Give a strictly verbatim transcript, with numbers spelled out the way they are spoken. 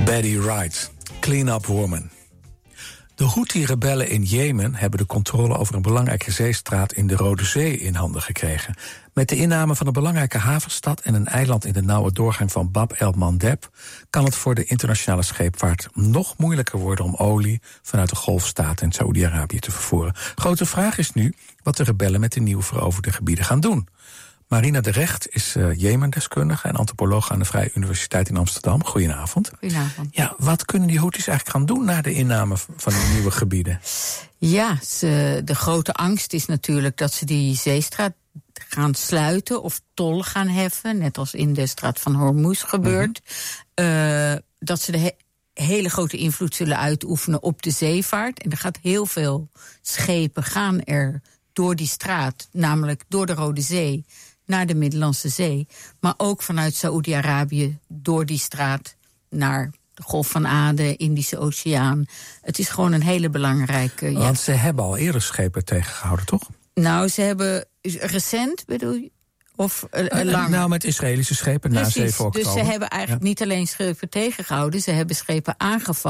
Betty Wright, Clean Up Woman. De Houthi-rebellen in Jemen hebben de controle over een belangrijke zeestraat in de Rode Zee in handen gekregen. Met de inname van een belangrijke havenstad en een eiland in de nauwe doorgang van Bab el-Mandeb kan het voor de internationale scheepvaart nog moeilijker worden om olie vanuit de Golfstaten en Saoedi-Arabië te vervoeren. Grote vraag is nu wat de rebellen met de nieuw veroverde gebieden gaan doen. Marina de Recht is uh, Jemen-deskundige en antropoloog aan de Vrije Universiteit in Amsterdam. Goedenavond. Goedenavond. Ja, wat kunnen die Houthis eigenlijk gaan doen na de inname van die nieuwe gebieden? Ja, ze, de grote angst is natuurlijk dat ze die zeestraat gaan sluiten of tol gaan heffen, net als in de straat van Hormuz gebeurt. Mm-hmm. Uh, dat ze de he- hele grote invloed zullen uitoefenen op de zeevaart. En er gaat heel veel schepen gaan er door die straat, namelijk door de Rode Zee naar de Middellandse Zee, maar ook vanuit Saoedi-Arabië door die straat naar de Golf van Aden, Indische Oceaan. Het is gewoon een hele belangrijke... Want ja. ze hebben al eerder schepen tegengehouden, toch? Nou, ze hebben recent, bedoel je? Of uh, uh, lang? Nou, met Israëlische schepen na zeven oktober. Dus ze hebben eigenlijk ja. niet alleen schepen tegengehouden, ze hebben schepen aangevallen